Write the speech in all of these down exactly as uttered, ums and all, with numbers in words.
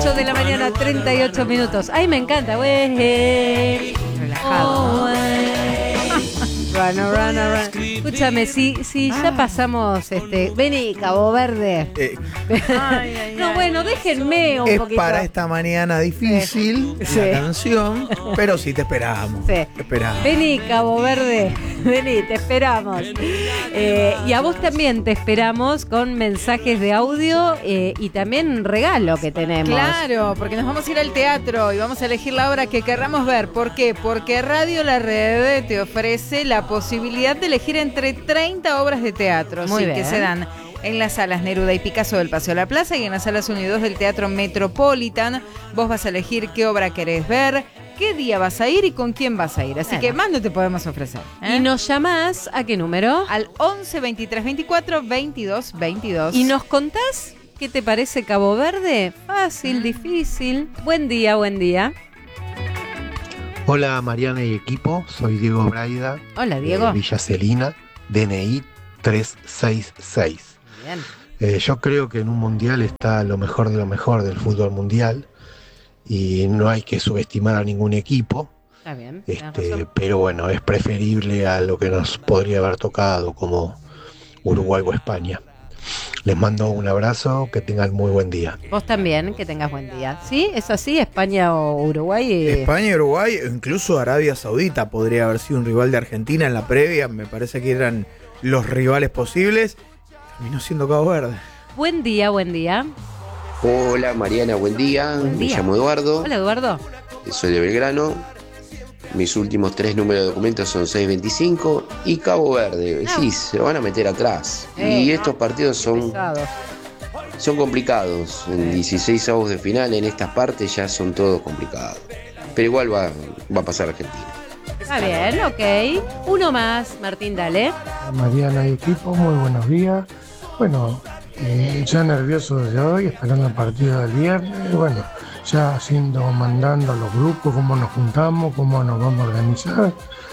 ocho de la mañana, treinta y ocho minutos. Ay, me encanta, güey. Relajado. Oh, run, run, run. Escúchame, si, si ya pasamos, este, vení, Cabo Verde. Eh, ay, ay, no, ay, bueno, déjenme un es poquito. para esta mañana difícil sí. la sí. canción, pero sí te esperamos. Sí. Te esperamos. Vení, Cabo Verde, vení, te esperamos. Eh, y a vos también te esperamos con mensajes de audio eh, y también regalo que tenemos. Claro, porque nos vamos a ir al teatro y vamos a elegir la obra que querramos ver. ¿Por qué? Porque Radio La Red te ofrece la posibilidad de elegir entre treinta obras de teatro. Muy sí, bien. Que se dan en las salas Neruda y Picasso del Paseo de la Plaza y en las salas uno y dos del Teatro Metropolitan. Vos vas a elegir qué obra querés ver, qué día vas a ir y con quién vas a ir. Así bueno. que más no te podemos ofrecer. ¿eh? ¿Y nos llamás a qué número? Al once, veintitrés, veinticuatro, veintidós, veintidós. ¿Y nos contás qué te parece Cabo Verde? Fácil, difícil. Buen día, buen día. Hola Mariana y equipo, soy Diego Braida. Hola Diego. De Villa Celina, D N I trescientos sesenta y seis. Bien. Eh, yo creo que en un mundial está lo mejor de lo mejor del fútbol mundial y no hay que subestimar a ningún equipo. Está bien. Este, pero bueno, es preferible a lo que nos podría haber tocado como Uruguay o España. Les mando un abrazo, que tengan muy buen día. Vos también, que tengas buen día. ¿Sí? ¿Es así? ¿España o Uruguay? Eh... España y Uruguay, incluso Arabia Saudita podría haber sido un rival de Argentina en la previa. Me parece que eran los rivales posibles. Terminó siendo Cabo Verde. Buen día, buen día. Hola Mariana, buen día. Buen día. Me llamo Eduardo. Hola Eduardo. Soy de Belgrano. Mis últimos tres números de documentos son seiscientos veinticinco y Cabo Verde. No. Sí, se van a meter atrás. Eh, y estos partidos son, son complicados. En dieciséis avos de final, en estas partes ya son todos complicados. Pero igual va, va a pasar Argentina. Está bien, ok. Uno más, Martín, dale. Mariana y equipo, muy buenos días. Bueno, eh, ya nervioso desde hoy, esperando el partido del viernes. Bueno, ya haciendo, mandando a los grupos cómo nos juntamos, cómo nos vamos a organizar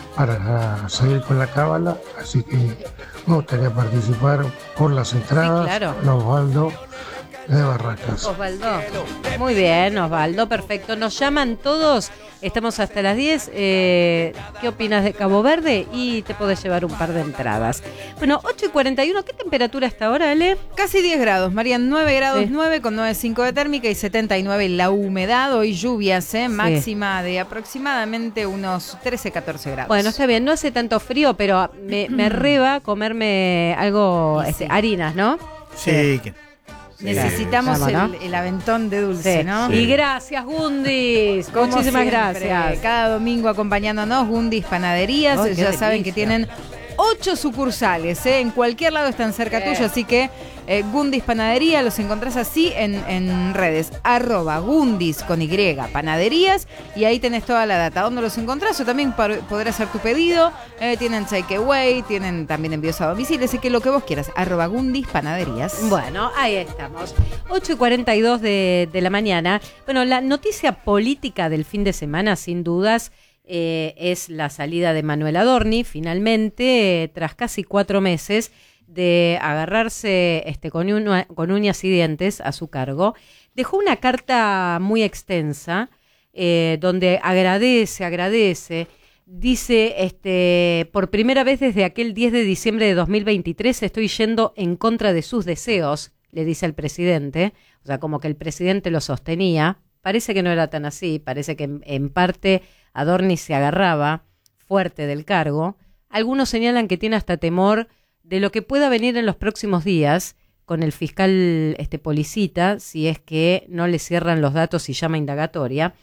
para seguir con la cábala. Así que me gustaría participar por las entradas. Sí, claro. Con Osvaldo de Barracas. Osvaldo. Muy bien, Osvaldo, perfecto. Nos llaman todos, estamos hasta las diez. Eh, ¿Qué opinas de Cabo Verde? Y te podés llevar un par de entradas. Bueno, ocho y cuarenta y uno, ¿qué temperatura hasta ahora, Ale? Casi diez grados, Marian, nueve grados, sí. nueve con nueve coma cinco de térmica y setenta y nueve la humedad. Hoy lluvias, ¿eh? Máxima sí. de aproximadamente unos trece, catorce grados. Bueno, está bien, no hace tanto frío, pero me, me reba comerme algo, sí. este, harinas, ¿no? Sí, sí. que... Necesitamos sí. el, el aventón de dulce, sí. ¿no? Sí. Y gracias, Gundis. Como Muchísimas siempre, gracias. Cada domingo acompañándonos, Gundis Panaderías. Oh, ya delicia. saben que tienen ocho sucursales, ¿eh? En cualquier lado están cerca sí. tuyo, así que eh, Gundis Panadería, los encontrás así en, en redes, arroba Gundis con Y, Panaderías, y ahí tenés toda la data. ¿Dónde los encontrás? O también para poder hacer tu pedido. Eh, tienen takeaway, tienen también envíos a domicilio, así que lo que vos quieras, arroba Gundis Panaderías. Bueno, ahí estamos. ocho y cuarenta y dos de, de la mañana. Bueno, la noticia política del fin de semana, sin dudas, Eh, es la salida de Manuel Adorni, finalmente, eh, tras casi cuatro meses de agarrarse este, con, una, con uñas y dientes a su cargo. Dejó una carta muy extensa, eh, donde agradece, agradece, dice, este, por primera vez desde aquel diez de diciembre de dos mil veintitrés estoy yendo en contra de sus deseos, le dice al presidente, o sea, como que el presidente lo sostenía. Parece que no era tan así, parece que en, en parte Adorni se agarraba fuerte del cargo. Algunos señalan que tiene hasta temor de lo que pueda venir en los próximos días con el fiscal este, Policita, si es que no le cierran los datos y llama indagatoria.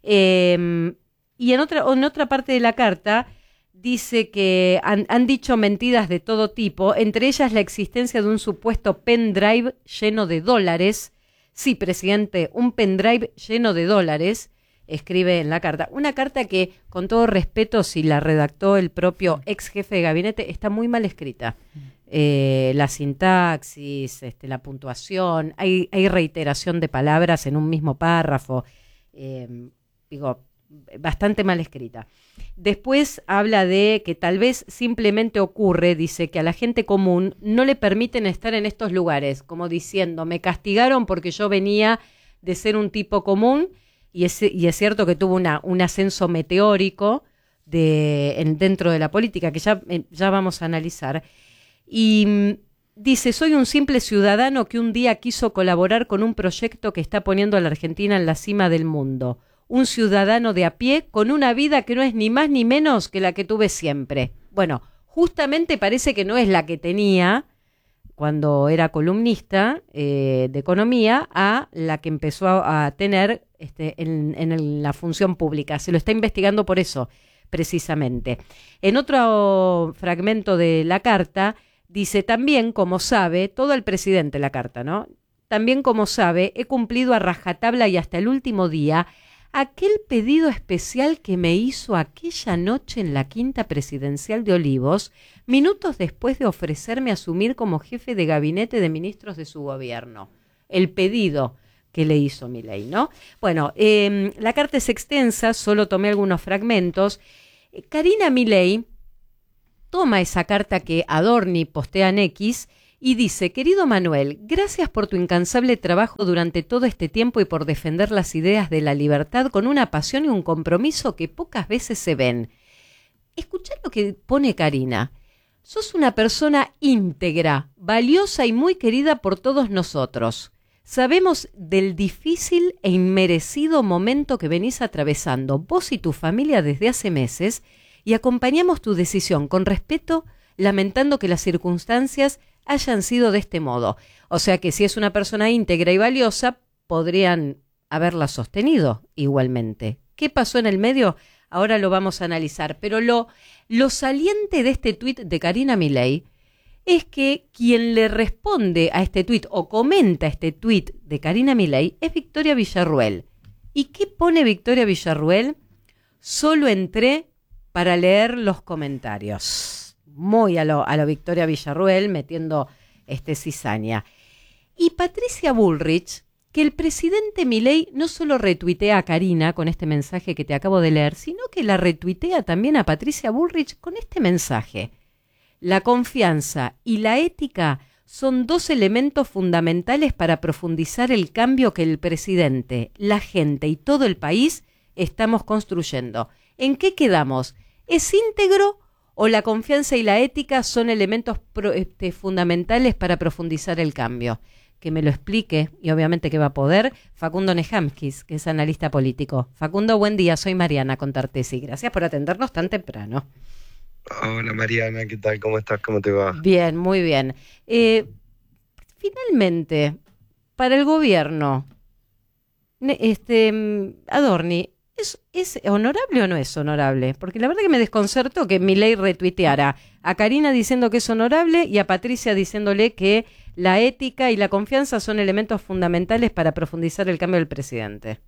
Eh, y en otra, en otra parte de la carta dice que han, han dicho mentiras de todo tipo, entre ellas la existencia de un supuesto pendrive lleno de dólares. Sí, presidente, un pendrive lleno de dólares, escribe en la carta. Una carta que, con todo respeto, si la redactó el propio ex jefe de gabinete, está muy mal escrita. Eh, la sintaxis, este, la puntuación, hay, hay reiteración de palabras en un mismo párrafo. Eh, digo, bastante mal escrita. Después habla de que tal vez simplemente ocurre, dice, que a la gente común no le permiten estar en estos lugares, como diciendo, me castigaron porque yo venía de ser un tipo común, y es, y es cierto que tuvo una, un ascenso meteórico de, en, dentro de la política, que ya, ya vamos a analizar. Y dice, soy un simple ciudadano que un día quiso colaborar con un proyecto que está poniendo a la Argentina en la cima del mundo. Un ciudadano de a pie con una vida que no es ni más ni menos que la que tuve siempre. Bueno, justamente parece que no es la que tenía cuando era columnista eh, de economía a la que empezó a, a tener este, en, en el, la función pública. Se lo está investigando por eso, precisamente. En otro fragmento de la carta, dice, también, como sabe, todo el presidente la carta, ¿no? También, como sabe, he cumplido a rajatabla y hasta el último día aquel pedido especial que me hizo aquella noche en la quinta presidencial de Olivos, minutos después de ofrecerme asumir como jefe de gabinete de ministros de su gobierno. El pedido que le hizo Milei, ¿no? Bueno, eh, la carta es extensa, solo tomé algunos fragmentos. Eh, Karina Milei toma esa carta que Adorni postea en X y dice, querido Manuel, gracias por tu incansable trabajo durante todo este tiempo y por defender las ideas de la libertad con una pasión y un compromiso que pocas veces se ven. Escuchá lo que pone Karina. Sos una persona íntegra, valiosa y muy querida por todos nosotros. Sabemos del difícil e inmerecido momento que venís atravesando vos y tu familia desde hace meses y acompañamos tu decisión con respeto, lamentando que las circunstancias hayan sido de este modo. O sea que si es una persona íntegra y valiosa, podrían haberla sostenido igualmente. ¿Qué pasó en el medio? Ahora lo vamos a analizar. Pero lo, lo saliente de este tuit de Karina Milei es que quien le responde a este tuit o comenta este tuit de Karina Milei es Victoria Villarruel. ¿Y qué pone Victoria Villarruel? Solo entré para leer los comentarios. Muy a lo, a lo Victoria Villarruel, metiendo este cizaña. Y Patricia Bullrich, que el presidente Milei no solo retuitea a Karina con este mensaje que te acabo de leer, sino que la retuitea también a Patricia Bullrich con este mensaje. La confianza y la ética son dos elementos fundamentales para profundizar el cambio que el presidente, la gente y todo el país estamos construyendo. ¿En qué quedamos? ¿Es íntegro o la confianza y la ética son elementos pro, este, fundamentales para profundizar el cambio? Que me lo explique, y obviamente que va a poder, Facundo Nejamskis, que es analista político. Facundo, buen día, soy Mariana Contartesi. Gracias por atendernos tan temprano. Hola Mariana, ¿qué tal? ¿Cómo estás? ¿Cómo te va? Bien, muy bien. Eh, finalmente, para el gobierno, este Adorni, ¿Es, ¿Es honorable o no es honorable? Porque la verdad que me desconcertó que Milei retuiteara a Karina diciendo que es honorable y a Patricia diciéndole que la ética y la confianza son elementos fundamentales para profundizar el cambio del presidente.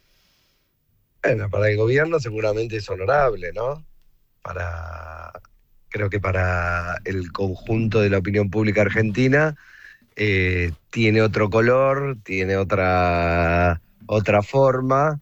Bueno, para el gobierno seguramente es honorable, ¿no? Para, creo que para el conjunto de la opinión pública argentina eh, tiene otro color, tiene otra, otra forma.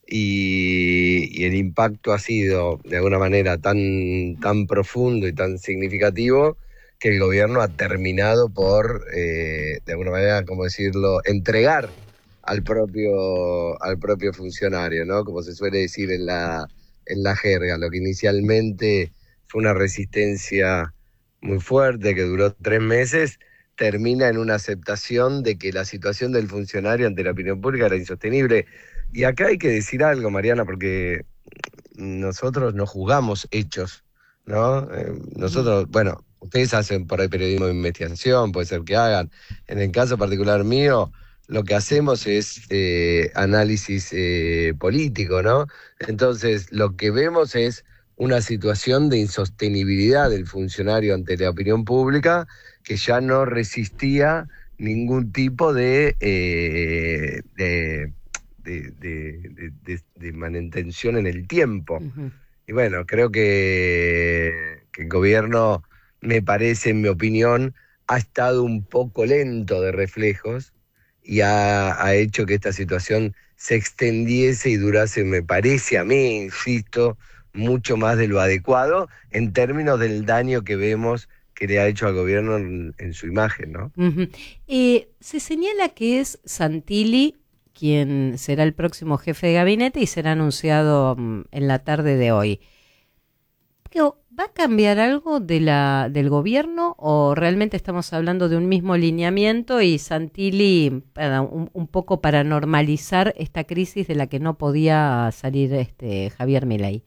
Y, y el impacto ha sido de alguna manera tan, tan profundo y tan significativo que el gobierno ha terminado por, eh, de alguna manera, como decirlo, entregar al propio, al propio funcionario, ¿no? Como se suele decir en la, en la jerga, lo que inicialmente fue una resistencia muy fuerte que duró tres meses, termina en una aceptación de que la situación del funcionario ante la opinión pública era insostenible. Y acá hay que decir algo, Mariana, porque nosotros no juzgamos hechos, ¿no? Eh, nosotros, bueno, ustedes hacen por ahí periodismo de investigación, puede ser que hagan. En el caso particular mío, lo que hacemos es eh, análisis eh, político, ¿no? Entonces, lo que vemos es una situación de insostenibilidad del funcionario ante la opinión pública que ya no resistía ningún tipo de... Eh, de De, de, de, de manutención en el tiempo. Uh-huh. Y bueno, creo que, que el gobierno, me parece, en mi opinión, ha estado un poco lento de reflejos y ha, ha hecho que esta situación se extendiese y durase, me parece a mí, insisto, mucho más de lo adecuado en términos del daño que vemos que le ha hecho al gobierno en, en su imagen, ¿no? Uh-huh. Eh, se señala que es Santilli quien será el próximo jefe de gabinete y será anunciado um, en la tarde de hoy. ¿Va a cambiar algo de la del gobierno o realmente estamos hablando de un mismo lineamiento y Santilli para, un, un poco para normalizar esta crisis de la que no podía salir este Javier Milei?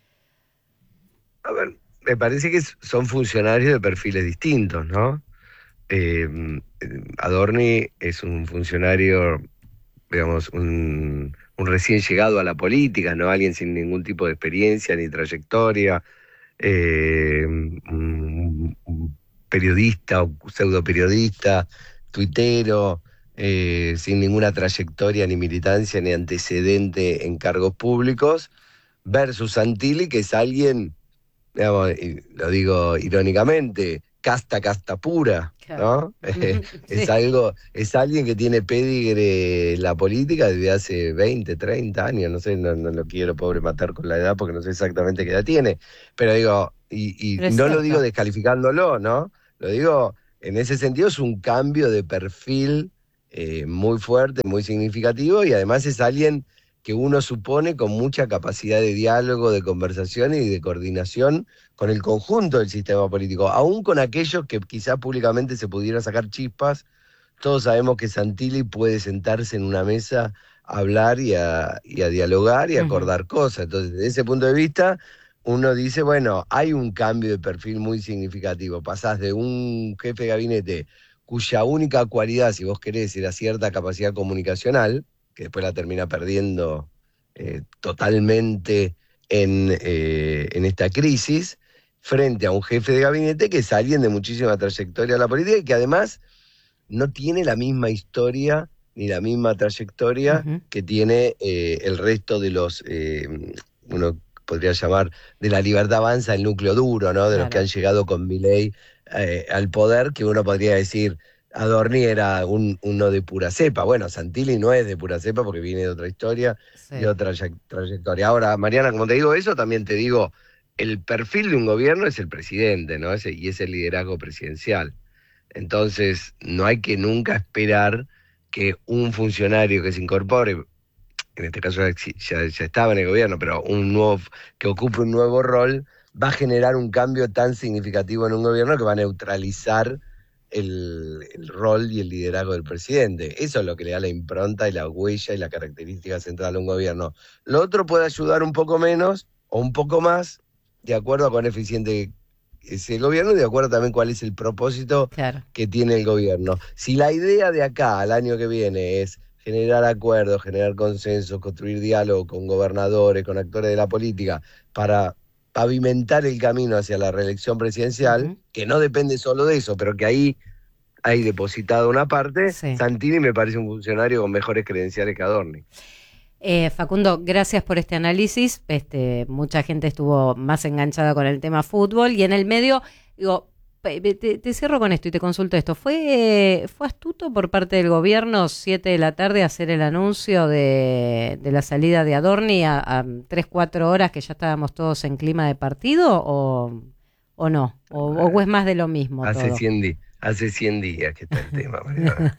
A ver, me parece que son funcionarios de perfiles distintos, ¿no? Eh, Adorni es un funcionario, digamos, un, un recién llegado a la política, ¿no? Alguien sin ningún tipo de experiencia ni trayectoria. Eh, un, un periodista o pseudo periodista, tuitero, eh, sin ninguna trayectoria ni militancia ni antecedente en cargos públicos, versus Santilli, que es alguien, digamos, y lo digo irónicamente, casta, casta pura, ¿no? Sí. es algo, es alguien que tiene pedigre en la política desde hace veinte, treinta años, no sé, no, no lo quiero pobre matar con la edad porque no sé exactamente qué edad tiene, pero digo, y, y no cierto. Lo digo descalificándolo, ¿no? Lo digo, en ese sentido es un cambio de perfil eh, muy fuerte, muy significativo, y además es alguien que uno supone con mucha capacidad de diálogo, de conversación y de coordinación con el conjunto del sistema político, aún con aquellos que quizás públicamente se pudieran sacar chispas. Todos sabemos que Santilli puede sentarse en una mesa a hablar y a, y a dialogar y a acordar uh-huh. cosas. Entonces, desde ese punto de vista, uno dice, bueno, hay un cambio de perfil muy significativo. Pasás de un jefe de gabinete cuya única cualidad, si vos querés, era cierta capacidad comunicacional, que después la termina perdiendo eh, totalmente en, eh, en esta crisis, frente a un jefe de gabinete que es alguien de muchísima trayectoria en la política y que además no tiene la misma historia ni la misma trayectoria uh-huh. que tiene eh, el resto de los, eh, uno podría llamar, de la Libertad Avanza, el núcleo duro, ¿no? De claro. los que han llegado con Milei eh, al poder, que uno podría decir, Adorni era un, uno de pura cepa. Bueno, Santilli no es de pura cepa porque viene de otra historia, sí. de otra trayectoria. Ahora, Mariana, como te digo eso, también te digo, el perfil de un gobierno es el presidente, ¿no? Ese, y es el liderazgo presidencial. Entonces, no hay que nunca esperar que un funcionario que se incorpore, en este caso ya, ya estaba en el gobierno, pero un nuevo que ocupe un nuevo rol, va a generar un cambio tan significativo en un gobierno que va a neutralizar El, el rol y el liderazgo del presidente. Eso es lo que le da la impronta y la huella y la característica central a un gobierno. Lo otro puede ayudar un poco menos o un poco más, de acuerdo a cuán eficiente es el gobierno y de acuerdo también cuál es el propósito claro. que tiene el gobierno. Si la idea de acá al año que viene es generar acuerdos, generar consensos, construir diálogo con gobernadores, con actores de la política, para pavimentar el camino hacia la reelección presidencial, uh-huh. que no depende solo de eso, pero que ahí hay depositado una parte, sí. Santilli me parece un funcionario con mejores credenciales que Adorni. Eh, Facundo, gracias por este análisis. Este, mucha gente estuvo más enganchada con el tema fútbol y en el medio, digo, te, te cierro con esto y te consulto esto. ¿Fue, fue astuto por parte del gobierno, siete de la tarde, hacer el anuncio de, de la salida de Adorni a, a tres, cuatro horas que ya estábamos todos en clima de partido o, o no? O, ¿O es más de lo mismo hace todo? cien días. Hace cien días que está el tema, Mariana.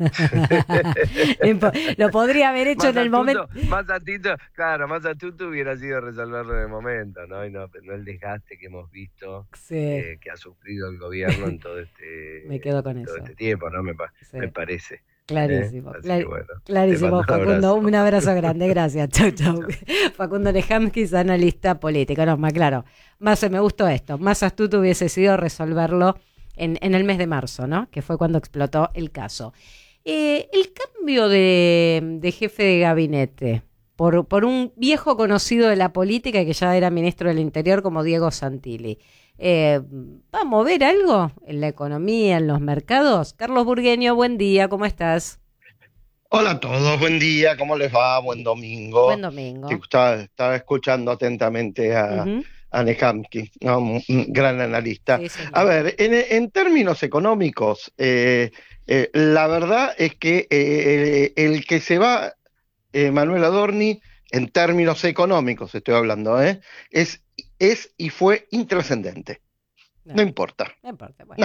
Lo podría haber hecho en el astuto, momento. Más astuto, claro, más astuto hubiera sido resolverlo en el momento, ¿no? Y no, no el desgaste que hemos visto, sí. eh, que ha sufrido el gobierno en todo este, me quedo con todo eso. este tiempo, ¿no? Me, sí. me parece. Clarísimo, ¿Eh? clar- bueno, clarísimo, un Facundo, abrazo. un abrazo grande, gracias, chau, chau. Facundo Nehamskis, analista político, no, más claro, más me gustó esto, más astuto hubiese sido resolverlo en, en el mes de marzo, ¿no? Que fue cuando explotó el caso. Eh, el cambio de, de jefe de gabinete por, por un viejo conocido de la política y que ya era ministro del Interior como Diego Santilli. Eh, ¿Va a mover algo en la economía, en los mercados? Carlos Burgueño, buen día, ¿cómo estás? Hola a todos, buen día, ¿cómo les va? Buen domingo. Buen domingo. Sí, estaba, estaba escuchando atentamente a, uh-huh. a Nehamskis, ¿no? Un gran analista. Sí, a ver, en, en términos económicos, eh, eh, la verdad es que eh, el, el que se va, eh, Manuel Adorni, en términos económicos estoy hablando, ¿eh? es, es y fue intrascendente. No, no importa. No importa, bueno. Nada.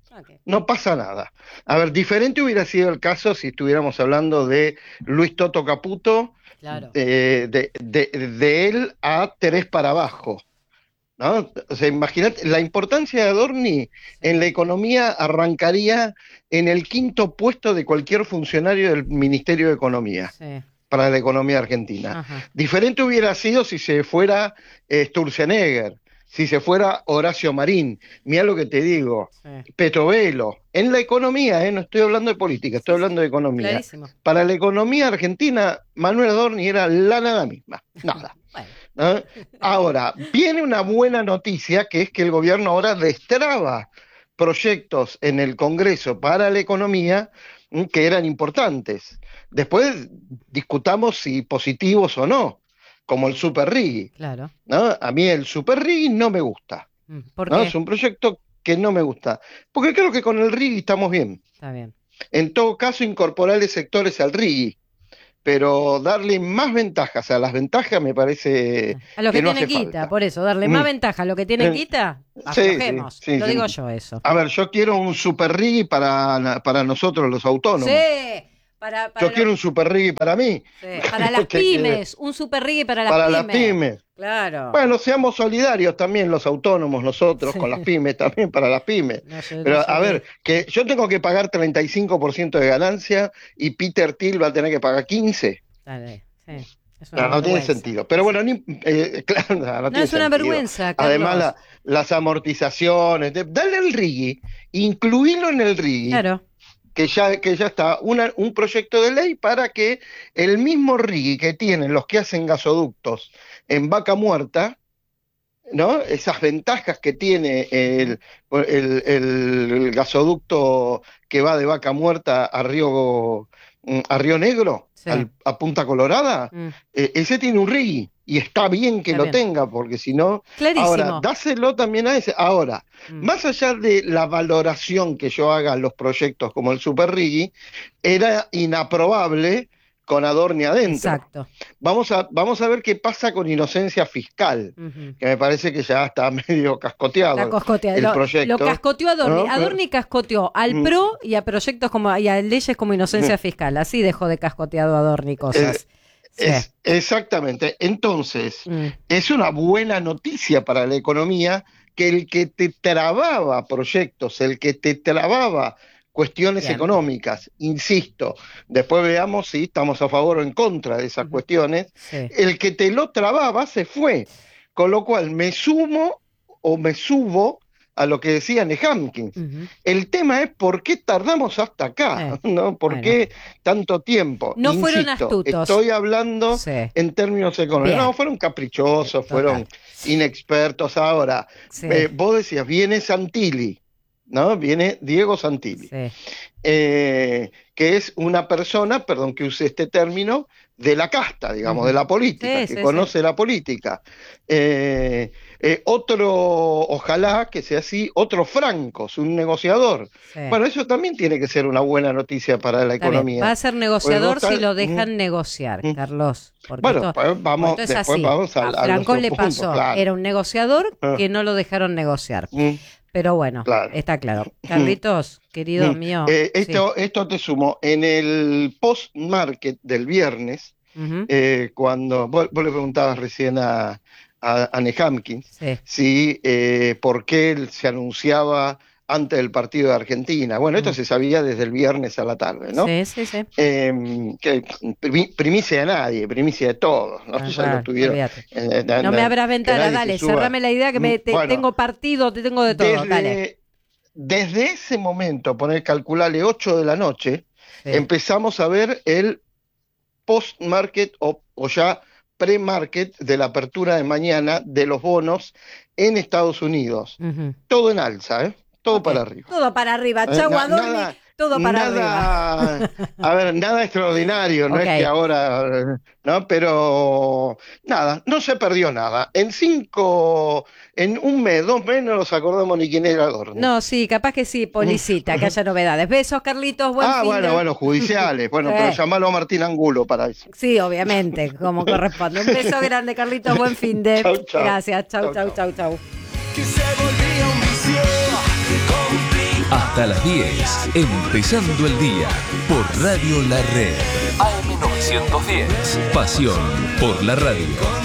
Okay. No pasa nada. A ver, diferente hubiera sido el caso si estuviéramos hablando de Luis Toto Caputo, claro. de, de, de, de él a Terés para abajo, ¿no? O sea, imagínate, la importancia de Adorni en la economía arrancaría en el quinto puesto de cualquier funcionario del Ministerio de Economía. Sí. Para la economía argentina. Ajá. Diferente hubiera sido si se fuera eh, Sturzenegger, si se fuera Horacio Marín. Mirá lo que te digo, sí. Petrovelo. En la economía, eh, no estoy hablando de política, estoy hablando de economía. Clarísimo. Para la economía argentina, Manuel Adorni era la nada misma, nada. Bueno. ¿No? Ahora, viene una buena noticia, que es que el gobierno ahora destraba proyectos en el Congreso para la economía que eran importantes. Después discutamos si positivos o no, como el Super Riggi. Claro. ¿No? A mí el Super Riggi no me gusta. ¿Por ¿no? qué? Es un proyecto que no me gusta. Porque creo que con el Riggi estamos bien. Está bien. En todo caso, incorporarle sectores al Riggi. Pero darle más ventajas a las ventajas me parece a lo que, que no tiene hace quita, falta. por eso, darle mm. más ventaja a lo que tiene quita, aflojemos. Sí, sí, sí, lo sí. digo yo eso. A ver, yo quiero un Super Riggi para, para nosotros los autónomos. Sí. Para, para yo lo... quiero un Super Riggi para mí. Sí. Para las pymes, un Super Riggi para las para pymes. Para las pymes. Claro. Bueno, seamos solidarios también los autónomos, nosotros, sí. con las pymes, también para las pymes. No sé, Pero no sé a ver, que yo tengo que pagar treinta y cinco por ciento de ganancia y Peter Thiel va a tener que pagar quince. Dale, sí. Es no, no tiene sentido. Pero bueno, ni, eh, claro, no, no, no tiene es una sentido. vergüenza, Carlos. Además, la, las amortizaciones, de, dale el Riggi, incluirlo en el Riggi. Claro. Que ya, que ya está una, un proyecto de ley para que el mismo Riggi que tienen los que hacen gasoductos en Vaca Muerta, ¿no? Esas ventajas que tiene el, el, el gasoducto que va de Vaca Muerta a Río, a Río Negro, sí. al, a Punta Colorada, mm. eh, ese tiene un Riggi. Y está bien que está lo bien. tenga, porque si no... Clarísimo. Ahora, dáselo también a ese. Ahora, mm. más allá de la valoración que yo haga en los proyectos como el Super Riggi, era inaprobable con Adorni adentro. Exacto. Vamos a, vamos a ver qué pasa con inocencia fiscal, uh-huh. que me parece que ya está medio cascoteado está cascoteado. el lo, proyecto. Lo cascoteó Adorni. ¿No? Adorni cascoteó al uh-huh. PRO y a proyectos como y a leyes como inocencia uh-huh. fiscal. Así dejó de cascoteado Adorni cosas. Eh, Sí. Es, exactamente. Entonces, mm. es una buena noticia para la economía que el que te trababa proyectos, el que te trababa cuestiones Bien. económicas, insisto, después veamos si estamos a favor o en contra de esas uh-huh. cuestiones, sí. el que te lo trababa se fue, con lo cual me sumo o me subo a lo que decía Nehamkin. Uh-huh. El tema es por qué tardamos hasta acá, eh, ¿no? ¿Por bueno. qué tanto tiempo? No Insisto, fueron astutos. Estoy hablando sí. en términos económicos. Bien. No, fueron caprichosos, Total. fueron inexpertos. Ahora, sí. eh, vos decías, viene Santilli, ¿no? Viene Diego Santilli, sí. eh, que es una persona, perdón que use este término, de la casta, digamos, uh-huh. de la política, sí, que sí, conoce sí. la política. Eh, eh, otro, ojalá que sea así, otro Francos, un negociador. Sí. Bueno, eso también tiene que ser una buena noticia para la Está economía. Bien. Va a ser negociador estar... si lo dejan mm. negociar, mm. Carlos. Bueno, esto, vamos, esto es después así. vamos a, a Francos le pasó, punto, claro. era un negociador uh. que no lo dejaron negociar. Mm. Pero bueno, claro. está claro. Carlitos, mm. querido mm. mío. Eh, esto, sí. esto te sumo. En el post-market del viernes, uh-huh. eh, cuando vos, vos le preguntabas recién a, a, a Nehamkin sí. si eh, por qué él se anunciaba antes del partido de Argentina. Bueno, esto mm. se sabía desde el viernes a la tarde, ¿no? Sí, sí, sí. Eh, que primicia de nadie, primicia de todos, ¿no? Ah, ya claro, lo tuvieron. Eh, no, no me abras ventana, dale, cerrame la idea que me, te, bueno, tengo partido, te tengo de todo, desde, dale. Desde ese momento, poner calcularle ocho de la noche, sí. empezamos a ver el post-market o, o ya pre-market de la apertura de mañana de los bonos en Estados Unidos. Uh-huh. Todo en alza, ¿eh? Todo okay. para arriba. Todo para arriba. Chau, eh, Adorni, nada, todo para nada, arriba. A ver, nada extraordinario, no okay. es que ahora, ¿no? Pero nada, no se perdió nada. En cinco, en un mes, dos meses no nos acordamos ni quién era Adorni. No, sí, capaz que sí, Policita, que haya novedades. Besos, Carlitos, buen Ah, fin bueno, de... bueno, judiciales. Bueno, eh. pero llamalo a Martín Angulo para eso. Sí, obviamente, como corresponde. Un beso grande, Carlitos, buen fin de... Chau, chau. Gracias, chau, chau, chau, chau. chau. Que se volvía un vicio complicado. Hasta las diez, empezando el día por Radio La Red. A M novecientos diez, pasión por la radio.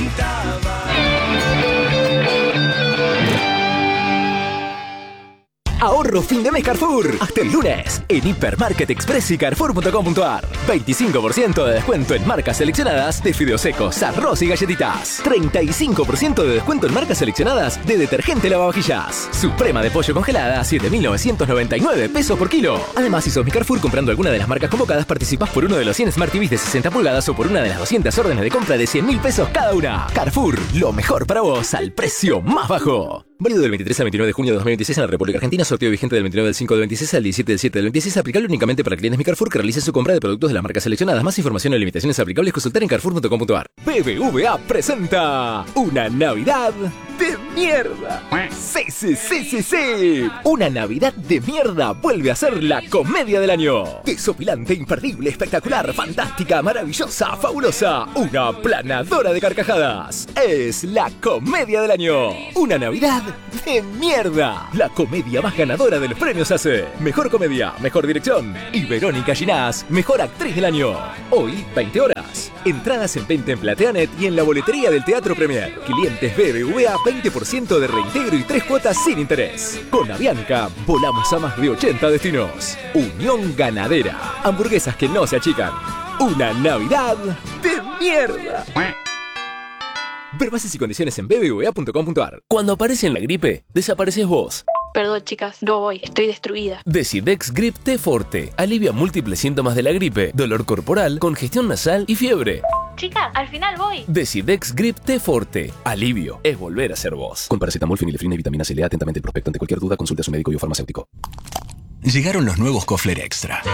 Ahorro fin de mes Carrefour. Hasta el lunes. En Hipermarket Express y Carrefour punto com punto ar. veinticinco por ciento de descuento en marcas seleccionadas de fideos secos, arroz y galletitas. treinta y cinco por ciento de descuento en marcas seleccionadas de detergente lavavajillas. Suprema de pollo congelada, siete mil novecientos noventa y nueve pesos por kilo. Además, si sos mi Carrefour comprando alguna de las marcas convocadas, participás por uno de los cien Smart T Vs de sesenta pulgadas o por una de las doscientas órdenes de compra de cien mil pesos cada una. Carrefour, lo mejor para vos al precio más bajo. Válido del veintitrés al veintinueve de junio de dos mil veintiséis en la República Argentina. Sorteo vigente del veintinueve del cinco del veintiséis al diecisiete del siete del veintiséis. Aplicable únicamente para clientes Mi Carrefour que realicen su compra de productos de las marcas seleccionadas. Más información y limitaciones aplicables consultar en Carrefour punto com punto ar. B B V A presenta una Navidad de mierda. Sí, sí, sí, sí, sí. Una Navidad de mierda vuelve a ser la comedia del año. Desopilante, imperdible, espectacular, fantástica, maravillosa, fabulosa. Una aplanadora de carcajadas. Es la comedia del año. Una Navidad de mierda. La comedia más ganadora de los premios A C E. Mejor comedia, mejor dirección. Y Verónica Ginás, mejor actriz del año. Hoy, veinte horas. Entradas en venta en Plateanet y en la boletería del Teatro Premier. Clientes B B V A, veinte por ciento de reintegro y tres cuotas sin interés. Con Avianca, volamos a más de ochenta destinos. Unión Ganadera. Hamburguesas que no se achican. Una Navidad de mierda. Ver bases y condiciones en b b v a punto com punto ar. Cuando aparece en la gripe, desapareces vos. Perdón, chicas, no voy, estoy destruida. Decidex Grip T Forte alivia múltiples síntomas de la gripe, dolor corporal, congestión nasal y fiebre. Chicas, al final voy. Decidex Grip T Forte. Alivio es volver a ser vos. Con paracetamol, fenilefrina y vitamina C. Lea atentamente el prospecto. Ante cualquier duda, consulte a su médico y o farmacéutico. Llegaron los nuevos Kofler Extra.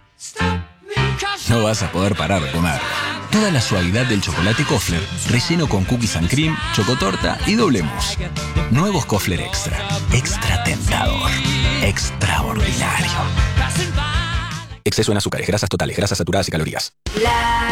No vas a poder parar de comer. Toda la suavidad del chocolate Kofler, relleno con cookies and cream, chocotorta y doble mousse. Nuevos Kofler Extra. Extra tentador. Extraordinario. Exceso en azúcares, grasas totales, grasas saturadas y calorías. La